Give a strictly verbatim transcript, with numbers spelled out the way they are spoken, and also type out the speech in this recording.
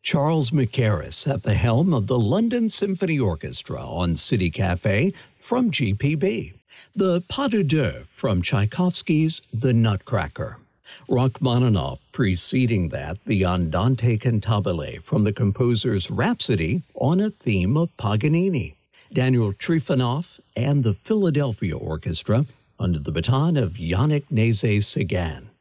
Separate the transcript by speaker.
Speaker 1: Charles Mackerras at the helm of the London Symphony Orchestra on City Cafe from G P B. The Pas de Deux from Tchaikovsky's The Nutcracker. Rachmaninoff preceding that, the Andante Cantabile from the composer's Rhapsody on a theme of Paganini. Daniel Trifonov and the Philadelphia Orchestra under the baton of Yannick Nézet-Séguin.